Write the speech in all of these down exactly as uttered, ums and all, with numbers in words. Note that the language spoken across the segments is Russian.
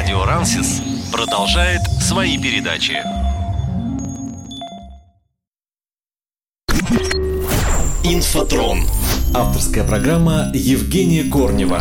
Радио Рансис продолжает свои передачи. Инфотрон. Авторская программа Евгения Корнева.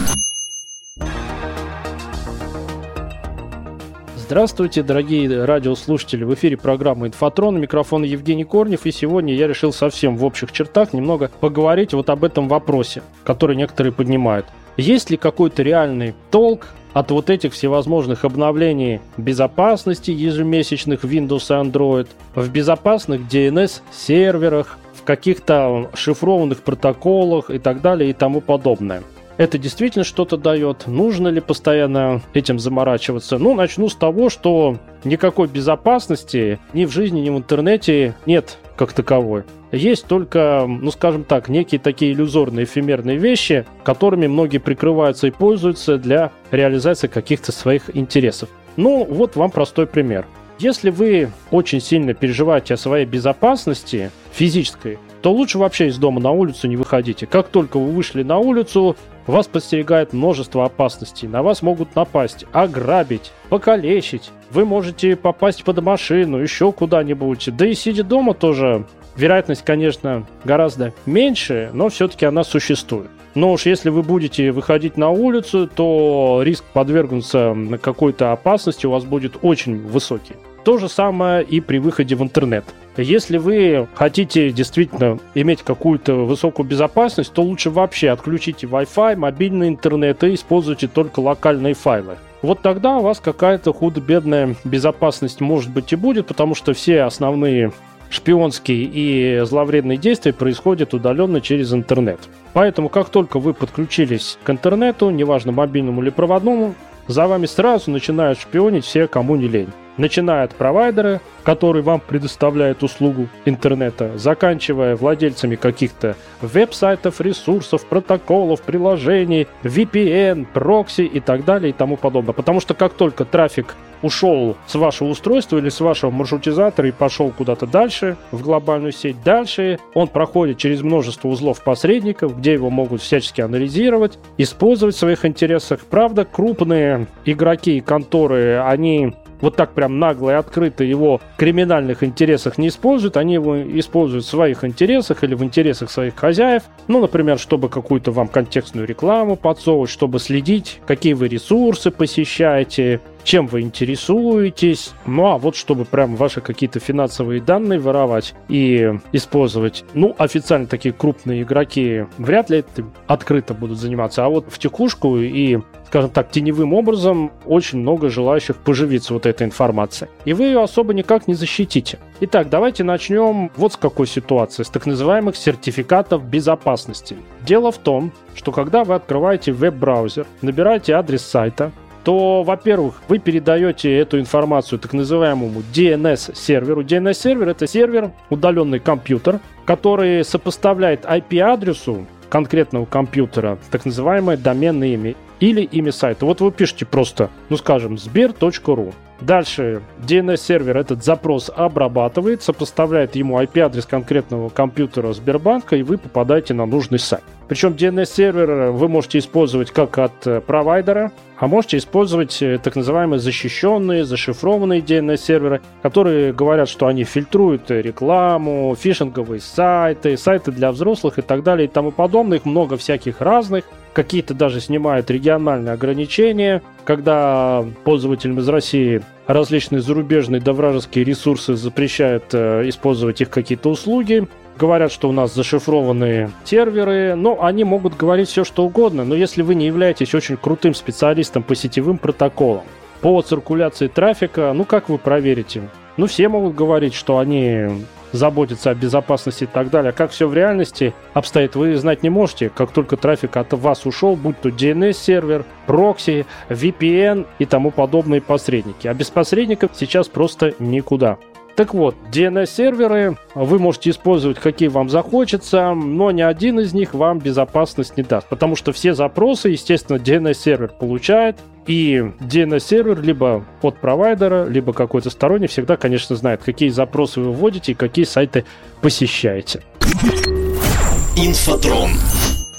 Здравствуйте, дорогие радиослушатели! В эфире программа «Инфотрон», микрофон Евгений Корнев, и сегодня я решил совсем в общих чертах немного поговорить вот об этом вопросе, который некоторые поднимают. Есть ли какой-то реальный толк от вот этих всевозможных обновлений безопасности ежемесячных Windows и Android, в безопасных ди эн эс-серверах, в каких-то шифрованных протоколах и так далее и тому подобное? Это действительно что-то дает? Нужно ли постоянно этим заморачиваться? Ну, начну с того, что никакой безопасности ни в жизни, ни в интернете нет как таковой. Есть только, ну, скажем так, некие такие иллюзорные, эфемерные вещи, которыми многие прикрываются и пользуются для реализации каких-то своих интересов. Ну, вот вам простой пример. Если вы очень сильно переживаете о своей безопасности физической, то лучше вообще из дома на улицу не выходите. Как только вы вышли на улицу, вас подстерегает множество опасностей. На вас могут напасть, ограбить, покалечить. Вы можете попасть под машину, еще куда-нибудь. Да и сидя дома тоже вероятность, конечно, гораздо меньше, но все-таки она существует. Но уж если вы будете выходить на улицу, то риск подвергнуться какой-то опасности у вас будет очень высокий. То же самое и при выходе в интернет. Если вы хотите действительно иметь какую-то высокую безопасность, то лучше вообще отключите Wi-Fi, мобильный интернет и используйте только локальные файлы. Вот тогда у вас какая-то худо-бедная безопасность может быть и будет, потому что все основные шпионские и зловредные действия происходят удаленно через интернет. Поэтому, как только вы подключились к интернету, неважно мобильному или проводному, за вами сразу начинают шпионить все, кому не лень. Начиная от провайдера, который вам предоставляет услугу интернета, заканчивая владельцами каких-то веб-сайтов, ресурсов, протоколов, приложений, ви пи эн, прокси и так далее и тому подобное. Потому что как только трафик ушел с вашего устройства или с вашего маршрутизатора и пошел куда-то дальше, в глобальную сеть, дальше он проходит через множество узлов посредников, где его могут всячески анализировать, использовать в своих интересах. Правда, крупные игроки и конторы, они вот так прям нагло и открыто его в криминальных интересах не используют, они его используют в своих интересах или в интересах своих хозяев. Ну, например, чтобы какую-то вам контекстную рекламу подсовывать, чтобы следить, какие вы ресурсы посещаете, чем вы интересуетесь. Ну, а вот чтобы прям ваши какие-то финансовые данные воровать и использовать. Ну, официально такие крупные игроки вряд ли это открыто будут заниматься. А вот в текушку и, скажем так, теневым образом очень много желающих поживиться вот этой информацией. И вы ее особо никак не защитите. Итак, давайте начнем вот с какой ситуации, с так называемых сертификатов безопасности. Дело в том, что когда вы открываете веб-браузер, набираете адрес сайта, то, во-первых, вы передаете эту информацию так называемому ди эн эс-серверу. ди эн эс-сервер — это сервер, удаленный компьютер, который сопоставляет ай пи-адресу конкретного компьютера так называемое доменное имя или имя сайта. Вот вы пишете просто, ну скажем, сбер точка ру. Дальше ди эн эс-сервер этот запрос обрабатывает, сопоставляет ему ай пи-адрес конкретного компьютера Сбербанка, и вы попадаете на нужный сайт. Причем ди эн эс-сервер вы можете использовать как от провайдера, а можете использовать так называемые защищенные, зашифрованные ди эн эс-серверы, которые говорят, что они фильтруют рекламу, фишинговые сайты, сайты для взрослых и так далее и тому подобное. Их много всяких разных. Какие-то даже снимают региональные ограничения, когда пользователям из России различные зарубежные да вражеские ресурсы запрещают э, использовать их какие-то услуги. Говорят, что у нас зашифрованные серверы, но они могут говорить все, что угодно. Но если вы не являетесь очень крутым специалистом по сетевым протоколам, по циркуляции трафика, ну как вы проверите? Ну все могут говорить, что они заботятся о безопасности и так далее. А как все в реальности обстоит, вы знать не можете. Как только трафик от вас ушел, будь то ди эн эс-сервер, прокси, ви пи эн и тому подобные посредники. А без посредников сейчас просто никуда. Так вот, ди эн эс-серверы вы можете использовать, какие вам захочется, но ни один из них вам безопасность не даст, потому что все запросы, естественно, ди эн эс-сервер получает, и ди эн эс-сервер либо от провайдера, либо какой-то сторонний всегда, конечно, знает, какие запросы вы вводите и какие сайты посещаете. Инфотрон.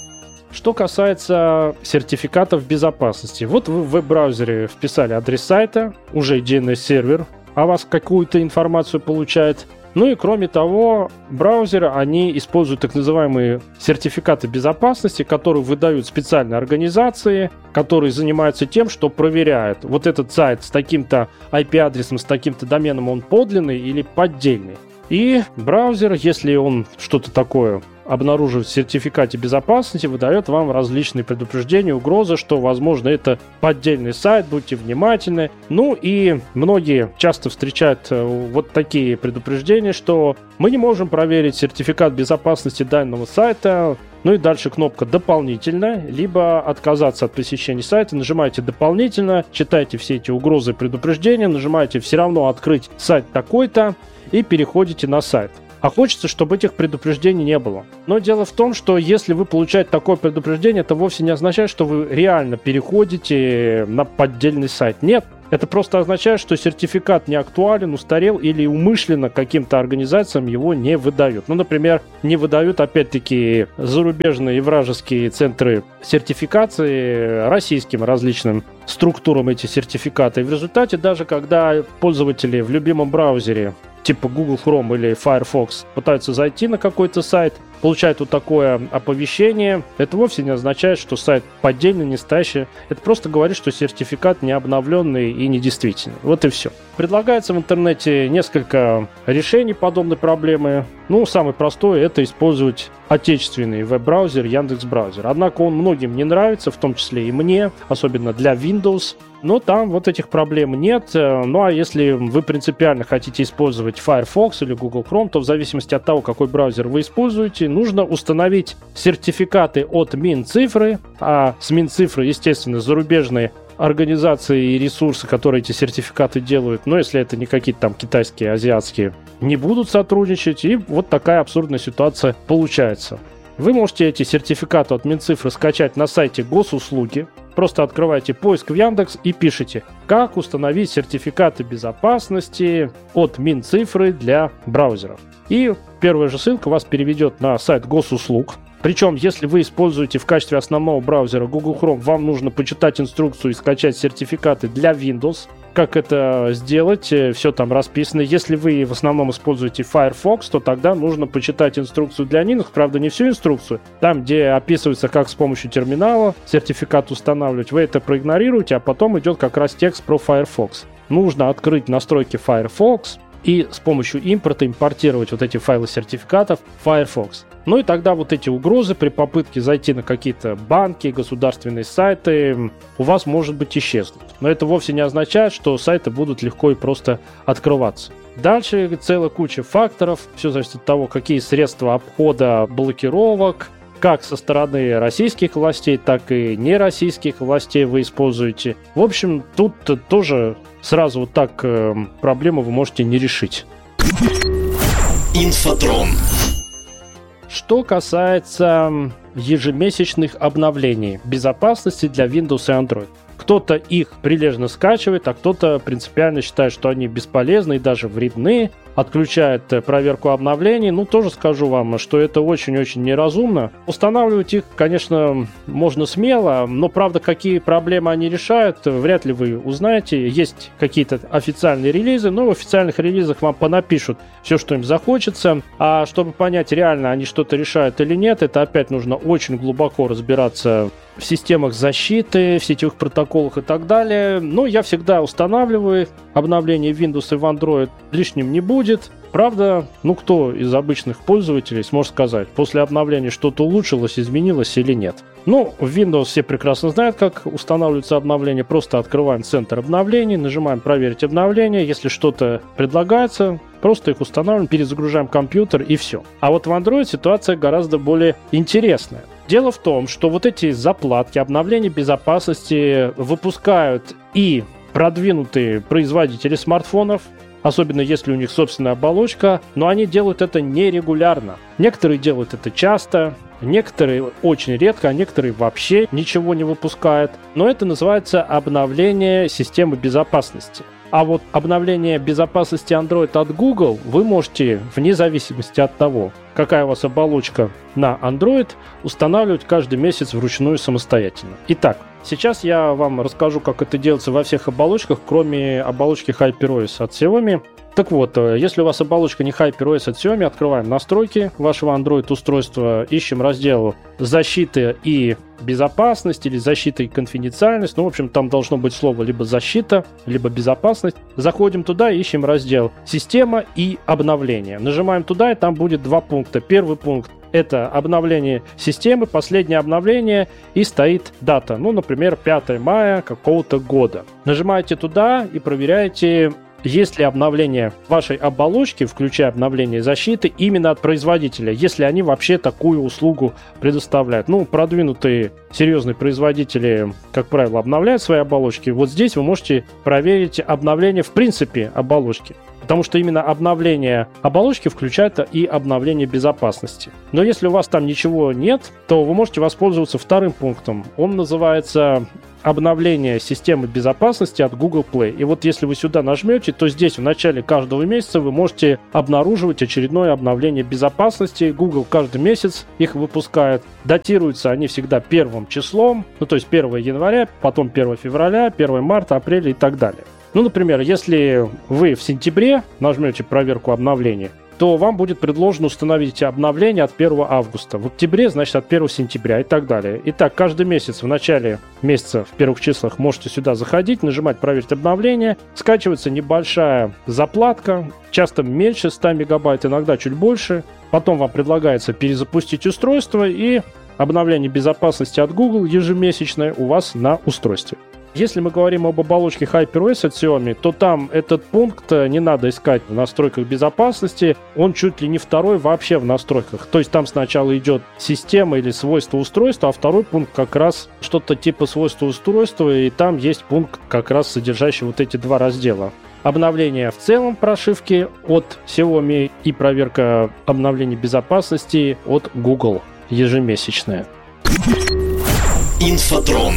Что касается сертификатов безопасности. Вот вы в веб-браузере вписали адрес сайта, уже ди эн эс-сервер о вас какую-то информацию получает. Ну и кроме того, браузеры, они используют так называемые сертификаты безопасности, которые выдают специальные организации, которые занимаются тем, что проверяют, вот этот сайт с таким-то ай пи-адресом, с таким-то доменом, он подлинный или поддельный. И браузер, если он что-то такое обнаруживает в сертификате безопасности, выдает вам различные предупреждения, угрозы, что, возможно, это поддельный сайт, будьте внимательны. Ну и многие часто встречают вот такие предупреждения, что мы не можем проверить сертификат безопасности данного сайта. Ну и дальше кнопка «Дополнительно», либо отказаться от посещения сайта, нажимаете «Дополнительно», читайте все эти угрозы и предупреждения, нажимаете «Все равно открыть сайт такой-то» и переходите на сайт. А хочется, чтобы этих предупреждений не было. Но дело в том, что если вы получаете такое предупреждение, это вовсе не означает, что вы реально переходите на поддельный сайт. Нет. Это просто означает, что сертификат не актуален, устарел или умышленно каким-то организациям его не выдают. Ну, например, не выдают, опять-таки, зарубежные и вражеские центры сертификации российским различным структурам эти сертификаты. И в результате, даже когда пользователи в любимом браузере типа Google Chrome или Firefox пытаются зайти на какой-то сайт, получают вот такое оповещение, это вовсе не означает, что сайт поддельный, не настоящий. Это просто говорит, что сертификат не обновленный и недействительный. Вот и все. Предлагается в интернете несколько решений подобной проблемы. Ну, самый простой — это использовать отечественный веб-браузер Яндекс.Браузер. Однако он многим не нравится, в том числе и мне, особенно для Windows. Но там вот этих проблем нет. Ну а если вы принципиально хотите использовать Firefox или Google Chrome, то в зависимости от того, какой браузер вы используете, нужно установить сертификаты от Минцифры. А с Минцифры, естественно, зарубежные организации и ресурсы, которые эти сертификаты делают, но если это не какие-то там китайские, азиатские, не будут сотрудничать. И вот такая абсурдная ситуация получается. Вы можете эти сертификаты от Минцифры скачать на сайте Госуслуги. Просто открываете поиск в Яндекс и пишите, как установить сертификаты безопасности от Минцифры для браузеров. И первая же ссылка вас переведет на сайт Госуслуг. Причем, если вы используете в качестве основного браузера Google Chrome, вам нужно почитать инструкцию и скачать сертификаты для Windows. Как это сделать, все там расписано. Если вы в основном используете Firefox, то тогда нужно почитать инструкцию для Linux. Правда, не всю инструкцию. Там, где описывается, как с помощью терминала сертификат устанавливать, вы это проигнорируете, а потом идет как раз текст про Firefox. Нужно открыть настройки Firefox и с помощью импорта импортировать вот эти файлы сертификатов в Firefox. Ну и тогда вот эти угрозы при попытке зайти на какие-то банки, государственные сайты у вас, может быть, исчезнут. Но это вовсе не означает, что сайты будут легко и просто открываться. Дальше целая куча факторов. Все зависит от того, какие средства обхода блокировок, как со стороны российских властей, так и нероссийских властей вы используете. В общем, тут тоже сразу вот так э, проблему вы можете не решить. Инфотрон. Что касается ежемесячных обновлений безопасности для Windows и Android. Кто-то их прилежно скачивает, а кто-то принципиально считает, что они бесполезны и даже вредны, отключает проверку обновлений. Ну, тоже скажу вам, что это очень-очень неразумно. Устанавливать их, конечно, можно смело, но, правда, какие проблемы они решают, вряд ли вы узнаете. Есть какие-то официальные релизы, но в официальных релизах вам понапишут все, что им захочется. А чтобы понять, реально они что-то решают или нет, это опять нужно очень глубоко разбираться в системах защиты, в сетевых протоколах и так далее. Но я всегда устанавливаю обновление в Windows и в Android. Лишним не будет. Правда, ну кто из обычных пользователей сможет сказать, после обновления что-то улучшилось, изменилось или нет? Ну, в Windows все прекрасно знают, как устанавливаются обновления. Просто открываем центр обновлений, нажимаем «Проверить обновления». Если что-то предлагается, просто их устанавливаем, перезагружаем компьютер и все. А вот в Android ситуация гораздо более интересная. Дело в том, что вот эти заплатки, обновления безопасности выпускают и продвинутые производители смартфонов, особенно если у них собственная оболочка, но они делают это нерегулярно. Некоторые делают это часто, некоторые очень редко, а некоторые вообще ничего не выпускают. Но это называется обновление системы безопасности. А вот обновление безопасности Android от Google вы можете, вне зависимости от того, какая у вас оболочка на Android, устанавливать каждый месяц вручную самостоятельно. Итак, сейчас я вам расскажу, как это делается во всех оболочках, кроме оболочки HyperOS от Xiaomi. Так вот, если у вас оболочка не HyperOS от Xiaomi, открываем настройки вашего Android-устройства, ищем раздел «Защита и безопасность» или «Защита и конфиденциальность». Ну, в общем, там должно быть слово либо «защита», либо «безопасность». Заходим туда, ищем раздел «Система и обновление». Нажимаем туда, и там будет два пункта. Первый пункт — это обновление системы, последнее обновление, и стоит дата. Ну, например, пятое мая какого-то года. Нажимаете туда и проверяете, есть ли обновление вашей оболочки, включая обновление защиты, именно от производителя, если они вообще такую услугу предоставляют. Ну, продвинутые серьезные производители, как правило, обновляют свои оболочки. Вот здесь вы можете проверить обновление в принципе оболочки. Потому что именно обновление оболочки включает и обновление безопасности. Но если у вас там ничего нет, то вы можете воспользоваться вторым пунктом. Он называется обновление системы безопасности от Google Play. И вот если вы сюда нажмете, то здесь в начале каждого месяца вы можете обнаруживать очередное обновление безопасности. Google каждый месяц их выпускает. Датируются они всегда первым числом, ну то есть первого января, потом первого февраля, первого марта, апреля и так далее. Ну, например, если вы в сентябре нажмете проверку обновления, то вам будет предложено установить обновление от первого августа. В октябре, значит, от первого сентября и так далее. Итак, каждый месяц в начале месяца, в первых числах, можете сюда заходить, нажимать «Проверить обновление». Скачивается небольшая заплатка, часто меньше ста мегабайт, иногда чуть больше. Потом вам предлагается перезапустить устройство, и обновление безопасности от Google ежемесячное у вас на устройстве. Если мы говорим об оболочке HyperOS от Xiaomi, то там этот пункт не надо искать в настройках безопасности, он чуть ли не второй вообще в настройках. То есть там сначала идет система или свойства устройства, а второй пункт как раз что-то типа свойства устройства, и там есть пункт, как раз содержащий вот эти два раздела. Обновление в целом прошивки от Xiaomi и проверка обновлений безопасности от Google ежемесячная. Инфотрон.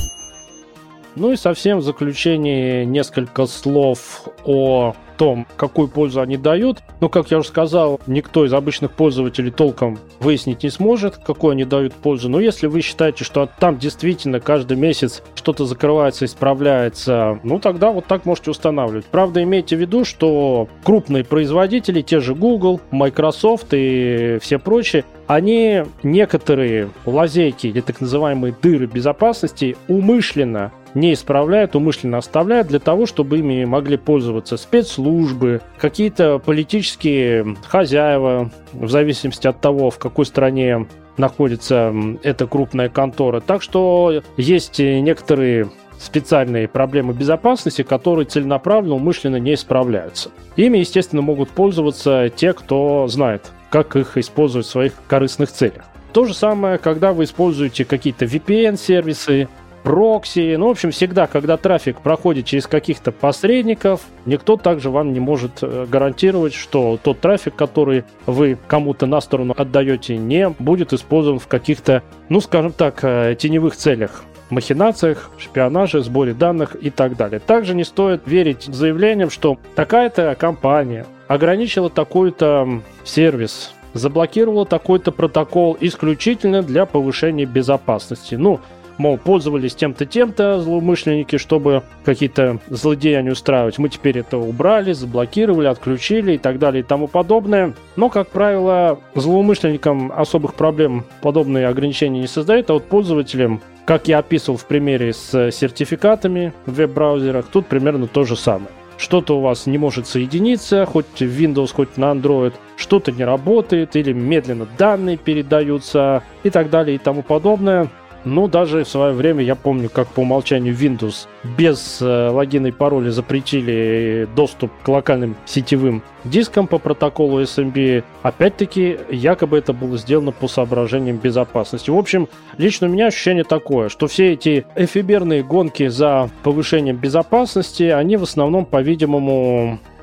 Ну и совсем в заключение несколько слов о том, какую пользу они дают. Но, как я уже сказал, никто из обычных пользователей толком выяснить не сможет, какую они дают пользу. Но если вы считаете, что там действительно каждый месяц что-то закрывается, исправляется, ну тогда вот так можете устанавливать. Правда, имейте в виду, что крупные производители, те же Google, Microsoft и все прочие, они некоторые лазейки или так называемые дыры безопасности умышленно не исправляют, умышленно оставляют для того, чтобы ими могли пользоваться спецслужбы, какие-то политические хозяева, в зависимости от того, в какой стране находится эта крупная контора. Так что есть некоторые специальные проблемы безопасности, которые целенаправленно, умышленно не исправляются. Ими, естественно, могут пользоваться те, кто знает, как их использовать в своих корыстных целях. То же самое, когда вы используете какие-то ви пи эн-сервисы, прокси, ну, в общем, всегда, когда трафик проходит через каких-то посредников, никто также вам не может гарантировать, что тот трафик, который вы кому-то на сторону отдаете, не будет использован в каких-то, ну, скажем так, теневых целях. Махинациях, шпионаже, сборе данных и так далее. Также не стоит верить заявлениям, что такая-то компания ограничила такой-то сервис, заблокировала такой-то протокол исключительно для повышения безопасности. Ну, мол, пользовались тем-то, тем-то злоумышленники, чтобы какие-то злодеяния устраивать. Мы теперь это убрали, заблокировали, отключили и так далее и тому подобное. Но, как правило, злоумышленникам особых проблем подобные ограничения не создают, а вот пользователям, как я описывал в примере с сертификатами в веб-браузерах, тут примерно то же самое. Что-то у вас не может соединиться, хоть в Windows, хоть на Android, что-то не работает, или медленно данные передаются и так далее и тому подобное. Ну, даже в свое время я помню, как по умолчанию Windows без э, логина и пароля запретили доступ к локальным сетевым дискам по протоколу эс эм би. Опять-таки, якобы это было сделано по соображениям безопасности. В общем, лично у меня ощущение такое, что все эти эфемерные гонки за повышением безопасности, они в основном, по-видимому,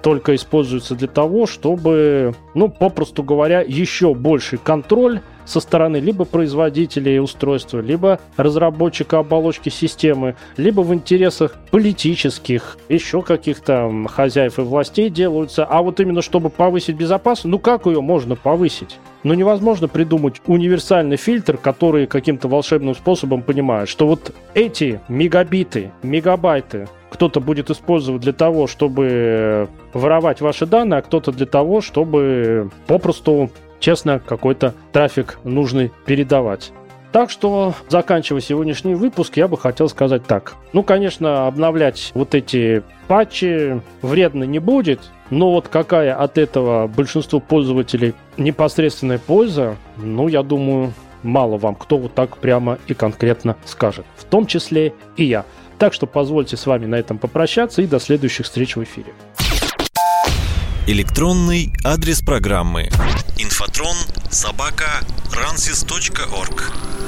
только используется для того, чтобы, ну, попросту говоря, еще больший контроль со стороны либо производителей устройства, либо разработчика оболочки системы, либо в интересах политических, еще каких-то хозяев и властей делаются. А вот именно чтобы повысить безопасность, ну как ее можно повысить? Ну невозможно придумать универсальный фильтр, который каким-то волшебным способом понимает, что вот эти мегабиты, мегабайты кто-то будет использовать для того, чтобы воровать ваши данные, а кто-то для того, чтобы попросту честно какой-то трафик нужный передавать. Так что, заканчивая сегодняшний выпуск, я бы хотел сказать так. Ну, конечно, обновлять вот эти патчи вредно не будет, но вот какая от этого большинству пользователей непосредственная польза, ну, я думаю, мало вам кто вот так прямо и конкретно скажет. В том числе и я. Так что позвольте с вами на этом попрощаться и до следующих встреч в эфире. Электронный адрес программы инфотрон собака рансис точка орг.